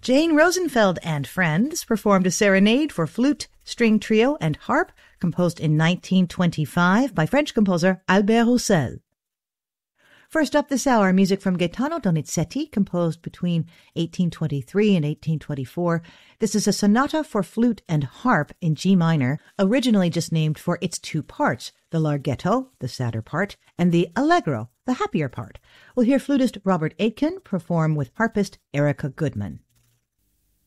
Jane Rosenfeld and Friends performed a serenade for flute, string trio, and harp, composed in 1925 by French composer Albert Roussel. First up this hour, music from Gaetano Donizetti, composed between 1823 and 1824. This is a sonata for flute and harp in G minor, originally just named for its two parts, the larghetto, the sadder part, and the allegro, the happier part. We'll hear flutist Robert Aitken perform with harpist Erica Goodman.